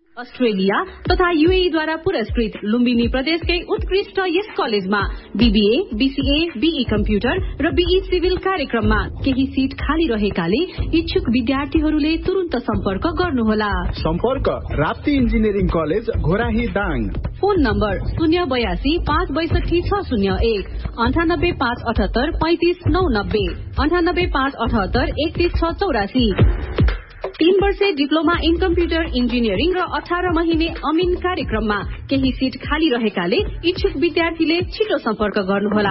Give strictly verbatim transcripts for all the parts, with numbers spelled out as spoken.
Australia तथा UAE द्वारा पुरस्कृत लुम्बिनी प्रदेशकै उत्कृष्ट यस कलेजमा बीबीए, बीसीए, बीई कम्प्युटर र बीई सिभिल कार्यक्रममा केही सीट खाली रहेकाले इच्छुक विद्यार्थीहरूले तुरुन्त सम्पर्क गर्नुहोला। सम्पर्क Rapti engineering college Ghorahi Dang. Phone number शून्य बयासी पाँच बैसठी छ शून्य एक अन्ठानब्बे पाँच अठहत्तर पैंतिस नौ नब्बे अन्ठानब्बे पाँच अठहत्तर एकतीस छ चौरासी। तीन वर्षे डिप्लोमा इन कम्प्युटर इन्जिनियरिङ र अठार महिने अमिन कार्यक्रममा केही सीट खाली रहेकाले इच्छुक विद्यार्थीले छिटो सम्पर्क गर्नुहोला।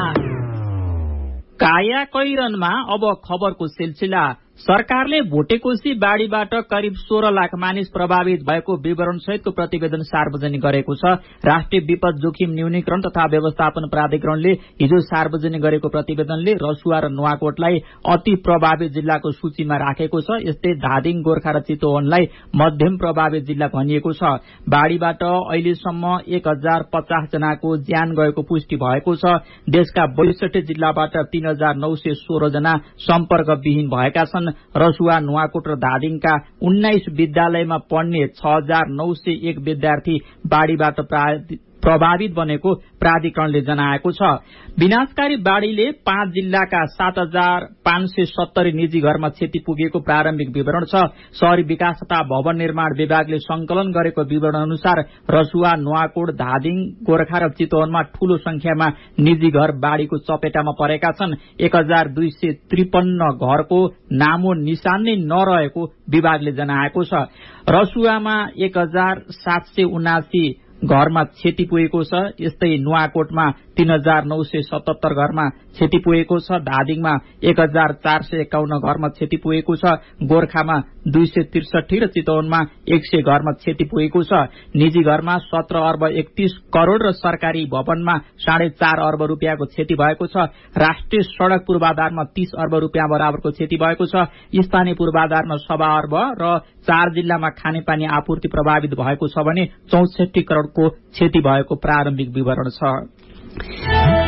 काया कैरनमा अब खबरको सिलसिला। सरकारले भोटेकोशी बाढ़ीबाट करिब सोह्र लाख मानिस प्रभावित भएको विवरण सहितको प्रतिवेदन सार्वजनिक गरेको छ। राष्ट्रिय विपद जोखिम न्यूनीकरण तथा व्यवस्थापन प्राधिकरणले हिजो सार्वजनिक गरेको प्रतिवेदनले रसुवा र नुवाकोटलाई अति प्रभावित जिल्लाको सूचीमा राखेको छ। यस्तै धादिङ, गोर्खा र चितवनलाई मध्यम प्रभावित जिल्ला भनिएको छ। बाढ़ीबाट अहिलेसम्म एक हजार पचास जनाको ज्यान गएको पुष्टि भएको छ। देशका बैसठी जिल्लाबाट तीन हजार नौ सय सोह्र जना सम्पर्कविहीन भएका छन्। रसुवा, नुवाकोट र धादिङका उन्नाइस विद्यालयमा पढ्ने छ हजार नौ सय एक विद्यार्थी बाढ़ीबाट प्रभावित बनेको प्राधिकरणले जनाएको छ। विनाशकारी बाढ़ीले पाँच जिल्लाका सात हजार पाँच सय सत्तरी निजी घरमा क्षति पुगेको प्रारम्भिक विवरण छ। शहरी विकास तथा भवन निर्माण विभागले संकलन गरेको विवरण अनुसार रसुवा, नुवाकोट, धादिङ, गोर्खा र चितवनमा ठूलो संख्यामा निजी घर बाढ़ीको चपेटामा परेका छन्। एक हजार दुई सय त्रिपन्न घरको नामो निशान नै नरहेको विभागले जनाएको छ। रसुवामा एक हजार सात सय उनासी घरमा क्षति पुगेको छ। यस्तै नुवाकोटमा तीन हजार नौ सय सतहत्तर घरमा क्षति पुगेको छ। धादिङमा एक हजार चार सय एकाउन्न घरमा क्षति पुगेको छ। गोर्खामा दुई सय त्रिसठी र चितवनमा एक सय घरमा क्षति पुगेको छ। निजी घरमा सत्र अर्ब एकतीस करोड़ र सरकारी भवनमा साढे चार अर्ब रूपियाँको क्षति भएको छ। राष्ट्रिय सड़क पूर्वाधारमा तीस अर्ब रूपियाँ बराबरको क्षति भएको छ। स्थानीय पूर्वाधारमा सवा अर्ब र चार जिल्लामा खानेपानी आपूर्ति प्रभावित भएको छ भने चौसठी करोड़को क्षति भएको प्रारम्भिक विवरण छ।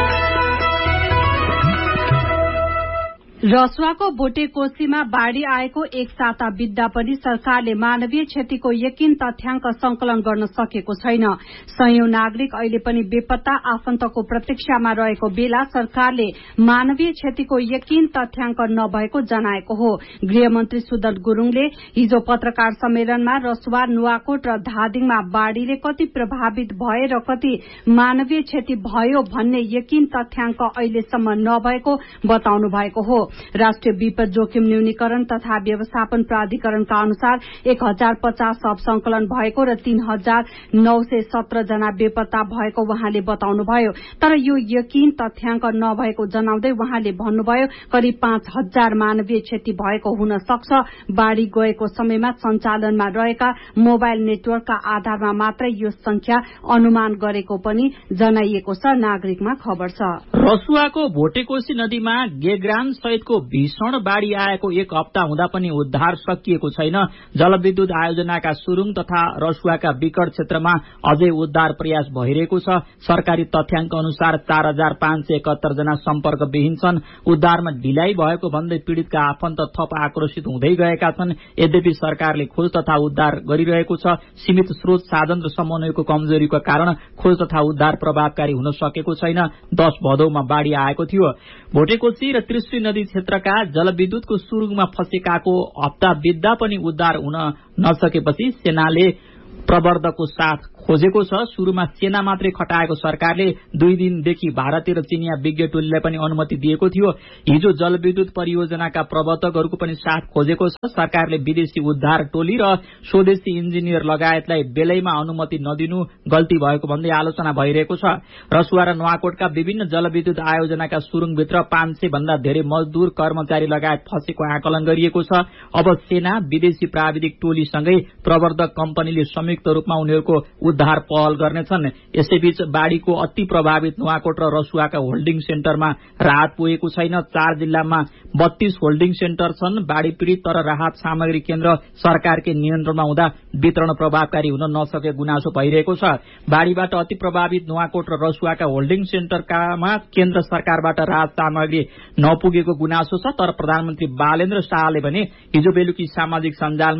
रसुवाको भोटेकोशीमा बाढ़ी आएको एक साता बित्दा पनि सरकारले मानवीय क्षतिको यकिन तथ्याङ्क संकलन गर्न सकेको छैन। सयौं नागरिक अहिले पनि बेपत्ता आफन्तको प्रतीक्षामा रहेको बेला सरकारले मानवीय क्षतिको यकिन तथ्याङ्क नभएको जनाएको हो। गृहमन्त्री सुदन गुरूङले हिजो पत्रकार सम्मेलनमा रसुवा, नुवाकोट र धादिङमा बाढ़ीले कति प्रभावित भए र कति मानवीय क्षति भयो भन्ने यकिन तथ्याङ्क अहिलेसम्म नभएको बताउनु भएको हो। राष्ट्रिय विपद जोखिम न्यूनीकरण तथा व्यवस्थापन प्राधिकरणका अनुसार एक हजार पचास शव संकलन भएको र तीन हजार नौ सय सत्र जना बेपत्ता भएको उहाँले बताउनुभयो। तर यो यकिन तथ्याङ्क नभएको जनाउँदै उहाँले भन्नुभयो करिब पाँच हजार मानवीय क्षति भएको हुन सक्छ। बाढ़ी गएको समयमा सञ्चालनमा रहेका मोबाइल नेटवर्कका आधारमा मात्रै यो संख्या अनुमान गरेको पनि जनाइएको छ। नागरिकमा खबर छ। रसुवाको भोटेकोशी नदीमा गेग्रान सहितको भीषण बाढ़ी आएको एक हप्ता हुँदा पनि उद्धार सकिएको छैन। जलविद्युत आयोजनाका सुरुङ तथा रसुवाका विकट क्षेत्रमा अझै उद्धार प्रयास भइरहेको छ। सरकारी तथ्याङ्क अनुसार चार हजार पाँच सय एकहत्तर जना सम्पर्कविहीन छन्। उद्धारमा ढिलाइ भएको भन्दै पीड़ितका आफन्त थप आक्रोशित हुँदै गएका छन्। यद्यपि सरकारले खोज तथा उद्धार गरिरहेको छ। सीमित स्रोत, साधन र समन्वयको कमजोरीको कारण खोज तथा उद्धार प्रभावकारी हुन सकेको छैन। दश भदौमा बाढ़ी आएको थियो। भोटेकोशी र त्रिशुली नदी क्षेत्रका जलविद्युतको सुरुङमा फँसेकाको हप्ता बित्दा पनि उद्धार हुन नसकेपछि सेनाले प्रवर्धकको साथ खोजेको छ। सुरुमा सेना मात्रै खटाएको सरकारले दुई दिनदेखि भारतीय र चिनिया विज्ञ टोलीलाई पनि अनुमति दिएको थियो। हिजो जलविद्युत परियोजनाका प्रवर्तकहरूको पनि साथ खोजेको छ। सरकारले विदेशी उद्धार टोली र स्वदेशी इन्जिनियर लगायतलाई बेलैमा अनुमति नदिनु गल्ती भएको भन्दै आलोचना भइरहेको छ। रसुवा र नुवाकोटका विभिन्न जलविद्युत आयोजनाका सुरुङभित्र पाँच सय भन्दा धेरै मजदूर, कर्मचारी लगायत फँसेको आकलन गरिएको छ। अब सेना, विदेशी प्राविधिक टोलीसँगै प्रवर्धक कम्पनीले संयुक्त रूपमा उनीहरूको उद्धार पहल गर्नेछन्। यसैबीच बाढ़ीको अति प्रभावित नुवाकोट र रसुवाका होल्डिङ सेन्टरमा राहत पुगेको छैन। चार जिल्लामा बत्तीस होल्डिङ सेन्टर छन्। बाढ़ी पीड़ित तर राहत सामग्री केन्द्र सरकारकै नियन्त्रणमा हुँदा वितरण प्रभावकारी हुन नसकेको गुनासो भइरहेको छ। बाढ़ीबाट अति प्रभावित नुवाकोट र रसुवाका होल्डिङ सेन्टरकामा केन्द्र सरकारबाट राहत सामग्री नपुगेको गुनासो छ। तर प्रधानमन्त्री बालेन्द्र शाहले भने हिजो बेलुकी सामाजिक सञ्जालमा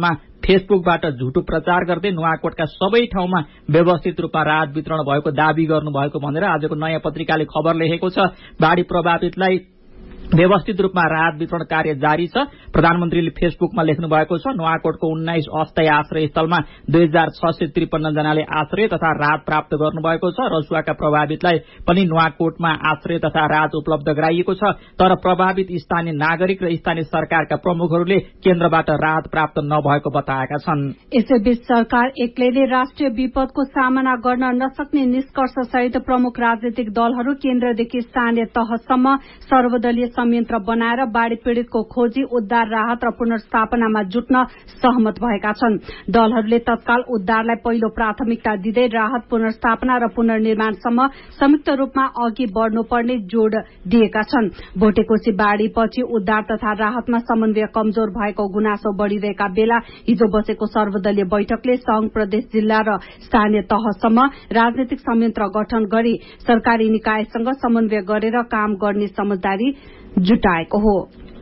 फेसबुकबाट झुटो प्रचार गर्दै नुवाकोटका सबै ठाउँमा व्यवस्थित रूपमा राहत वितरण भएको दावी गर्नुभएको भनेर आजको नयाँ पत्रिकाले खबर लेखेको छ। बाढ़ी प्रभावितलाई व्यवस्थित रूपमा राहत वितरण कार्य जारी छ। प्रधानमन्त्रीले फेसबुकमा लेख्नु भएको छ, नुवाकोटको उन्नाइस अस्थायी आश्रय स्थलमा दुई हजार छ सय त्रिपन्न जनाले आश्रय तथा राहत प्राप्त गर्नुभएको छ। रसुवाका प्रभावितलाई पनि नुवाकोटमा आश्रय तथा राहत उपलब्ध गराइएको छ। तर प्रभावित स्थानीय नागरिक र स्थानीय सरकारका प्रमुखहरूले केन्द्रबाट राहत प्राप्त नभएको बताएका छन्। यसैबीच सरकार एक्लैले राष्ट्रिय विपदको सामना गर्न नसक्ने निष्कर्ष सहित प्रमुख राजनीतिक दलहरू केन्द्रदेखि स्थानीय तहसम्म सर्वदलीय संयन्त्र बनाएर बाढ़ी पीड़ितको खोजी, उद्धार, राहत र पुनर्स्थापनामा जुट्न सहमत भएका छन्। दलहरूले तत्काल उद्धारलाई पहिलो प्राथमिकता दिँदै राहत, पुनर्स्थापना र पुनर्निर्माणसम्म संयुक्त रूपमा अघि बढ़नुपर्ने जोड़ दिएका छन्। भोटेकोशी बाढ़ीपछि उद्धार तथा राहतमा समन्वय कमजोर भएको गुनासो बढ़िरहेका बेला हिजो बसेको सर्वदलीय बैठकले संघ, प्रदेश, जिल्ला र स्थानीय तहसम्म राजनीतिक संयन्त्र गठन गरी सरकारी निकायसँग समन्वय गरेर काम गर्ने समझदारी जुटाएको हो।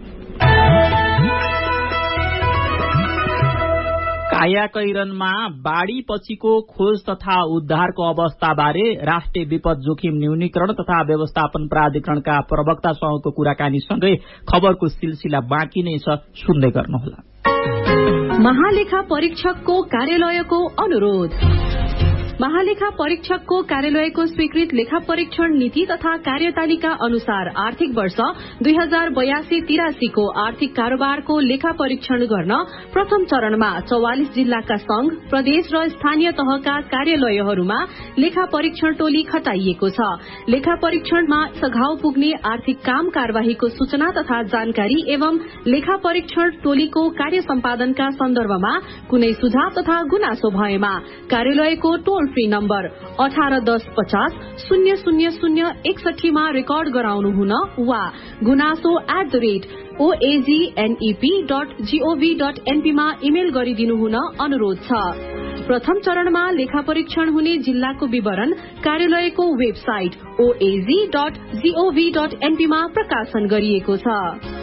कायाकैरनमा बाढ़ी पछिको खोज तथा उद्धारको अवस्थाबारे राष्ट्रिय विपद जोखिम न्यूनीकरण तथा व्यवस्थापन प्राधिकरणका प्रवक्तासँगको कुराकानीसँगै खबरको सिलसिला बाँकी नै छ, सुन्दै गर्नुहोला। महालेखा परीक्षकको कार्यालयको अनुरोध। महालेखा परीक्षकको कार्यालयको स्वीकृत लेखा परीक्षण नीति तथा कार्यतालिका अनुसार आर्थिक वर्ष दुई हजार बयासी तिरासीको आर्थिक कारोबारको लेखा परीक्षण गर्न प्रथम चरणमा चौवालिस जिल्लाका संघ, प्रदेश र स्थानीय तहका कार्यालयहरूमा लेखा परीक्षण टोली खटाइएको छ। लेखा परीक्षणमा सघाउ पुग्ने आर्थिक काम कार्यवाहीको सूचना तथा जानकारी एवं लेखा परीक्षण टोलीको कार्य सम्पादनका सन्दर्भमा कुनै सुझाव तथा गुनासो भएमा कार्यालयको टोल फ्री नम्बर अठार दस पचास शून्य शून्य शून्य एकसठीमा रेकर्ड गराउनु हुन वा गुनासो at the rate ओएजीएनईपी dot gov dot NP मा इमेल गरिदिनु हुन अनुरोध छ। प्रथम चरणमा लेखा परीक्षण हुने जिल्लाको विवरण कार्यालयको website ओएजी dot gov dot NP मा प्रकाशन गरिएको छ।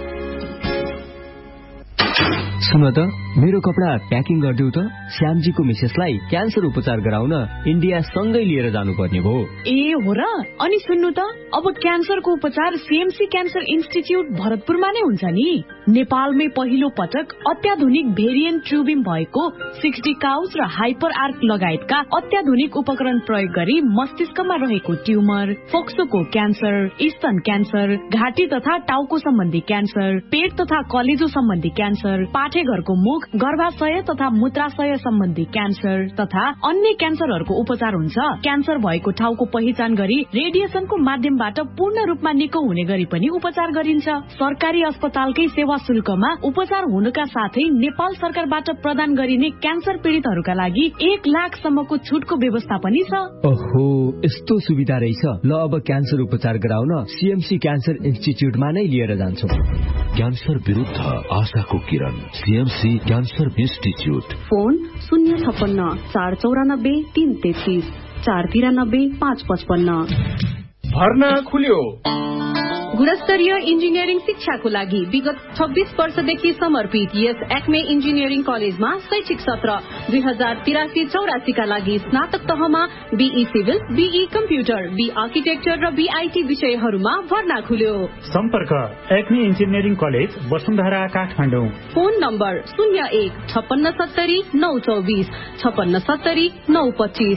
सुन त, मेरो कपडा प्याकिङ गरिदेऊ त। श्यामजीको मिसेसलाई क्यान्सर उपचार गराउन इन्डिया सँगै लिएर जानुपर्ने भयो। ए हो र? अनि सुन्नु त, अब क्यान्सरको उपचार सीएमसी क्यान्सर इन्स्टिच्युट भरतपुरमा नै हुन्छ नि। नेपालमै पहिलो पटक अत्याधुनिक भेरिएन्ट ट्युबिम भएको सिक्सटी काउच र हाइपर आर्क लगायतका अत्याधुनिक उपकरण प्रयोग गरी मस्तिष्कमा रहेको ट्युमर, फोक्सोको क्यान्सर, स्तन क्यान्सर, घाँटी तथा टाउको सम्बन्धी क्यान्सर, पेट तथा कलेजो सम्बन्धी क्यान्सर, पाठेघरको मुख, गर्भाशय तथा मूत्राशय सम्बन्धी क्यान्सर तथा अन्य क्यान्सरहरूको उपचार हुन्छ। क्यान्सर भएको ठाउँको पहिचान गरी रेडिएसनको माध्यमबाट पूर्ण रूपमा निको हुने गरी पनि उपचार गरिन्छ। सरकारी अस्पतालकै सेवा शुल्कमा उपचार हुनुका साथै नेपाल सरकारबाट प्रदान गरिने क्यान्सर पीड़ितहरूका लागि एक लाख सम्मको छुटको व्यवस्था पनि छ। ओहो, यस्तो सुविधा रहेछ। ल, अब क्यान्सर उपचार गराउन सीएमसी क्यान्सर इन्स्टिच्युटमा नै लिएर जान्छौँ। क्यान्सर विरुद्ध आशाको किरण, सीएमसी क्यान्सर इन्स्टिच्युट। फोन शून्य छप्पन्न चार चौरानब्बे तीन तेत्तीस चार तिरानब्बे पाँच पचपन्न। भर्ना खुल्यो। गुणस्तरीय इन्जिनियरिङ शिक्षाको लागि विगत छब्बीस वर्षदेखि समर्पित यस एक्मे इन्जिनियरिङ कलेजमा शैक्षिक सत्र दुई हजार तिरासी चौरासीका लागि स्नातक तहमा be civil, be computer, be architecture र बीआईटी विषयहरूमा भर्ना खुल्यो। सम्पर्क Acme engineering college, Vasundhara, Kathmandu. Phone number शून्य एक छप्पन्न सत्तरी नौ चौबिस छप्पन्न सत्तरी नौ पच्चिस।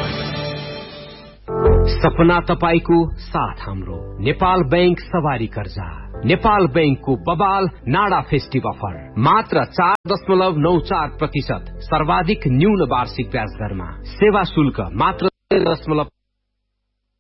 सपना तपाईको साथ हाम्रो। नेपाल बैंक सवारी कर्जा, नेपाल बैंकको बबाल नाडा फेस्टिभ अफर, मात्र चार दशमलव नौ चार प्रतिशत सर्वाधिक न्यून वार्षिक ब्याज दरमा, सेवा शुल्क मात्र दशमलव